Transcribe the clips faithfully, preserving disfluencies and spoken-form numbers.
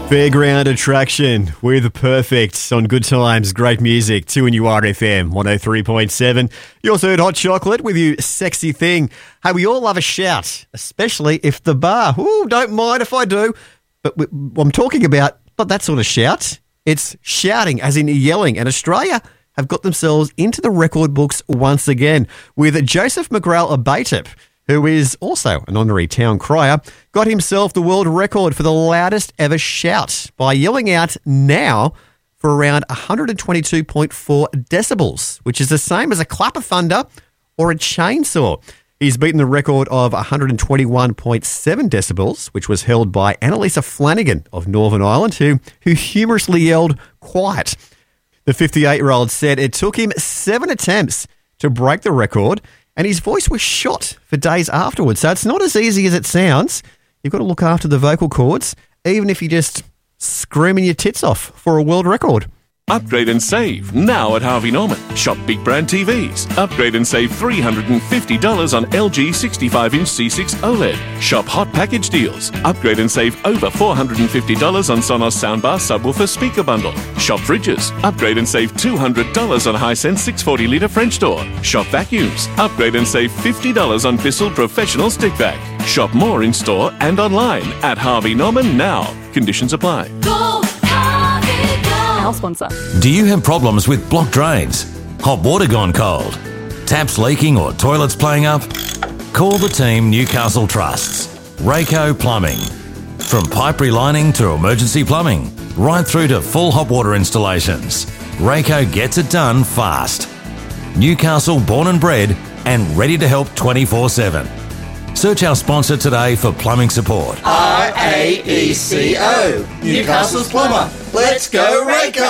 Fairground Attraction with Perfect on Good Times, great music, two N U R F M one oh three point seven. You also heard Hot Chocolate with You Sexy Thing. Hey, we all love a shout, especially if the bar, ooh, don't mind if I do, but we, I'm talking about not that sort of shout. It's shouting, as in yelling, and Australia have got themselves into the record books once again with Joseph McGrail Abatip, who is also an honorary town crier, got himself the world record for the loudest ever shout by yelling out now for around one hundred twenty-two point four decibels, which is the same as a clap of thunder or a chainsaw. He's beaten the record of one hundred twenty-one point seven decibels, which was held by Annalisa Flanagan of Northern Ireland, who, who humorously yelled, "Quiet." The fifty-eight-year-old said it took him seven attempts to break the record, and his voice was shot for days afterwards. So it's not as easy as it sounds. You've got to look after the vocal cords, even if you're just screaming your tits off for a world record. Upgrade and save now at Harvey Norman. Shop big brand T Vs. Upgrade and save three hundred fifty dollars on L G sixty-five inch C six OLED. Shop hot package deals. Upgrade and save over four hundred fifty dollars on Sonos soundbar subwoofer speaker bundle. Shop fridges. Upgrade and save two hundred dollars on Hisense six hundred forty litre French door. Shop vacuums. Upgrade and save fifty dollars on Bissell professional stick vac. Shop more in store and online at Harvey Norman now. Conditions apply. Go Harvey, go! Our sponsor. Do you have problems with blocked drains? Hot water gone cold? Taps leaking or toilets playing up? Call the team Newcastle trusts. Rayco Plumbing. From pipe relining to emergency plumbing, right through to full hot water installations, Rayco gets it done fast. Newcastle born and bred and ready to help twenty-four seven. Search our sponsor today for plumbing support. R A E C O, Newcastle's plumber. Let's go,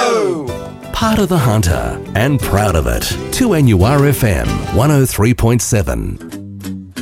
Rayco! Part of the Hunter and proud of it. two N U R F M one oh three point seven.